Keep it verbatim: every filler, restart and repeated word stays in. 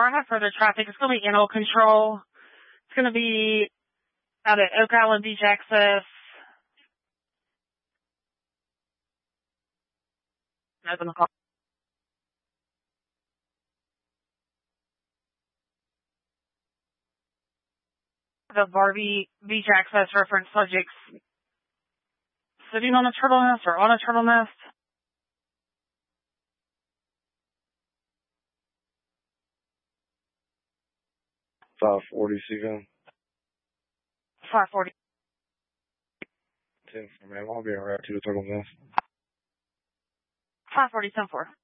I have further traffic. It's going to be animal control. It's going to be out at Oak Island Beach Access. Open the call. The Barbie Beach Access reference subjects sitting on a turtle nest or on a turtle nest. five forty, C V M. five forty. ten, man. I'll be around to the turtle nest. five forty, ten four.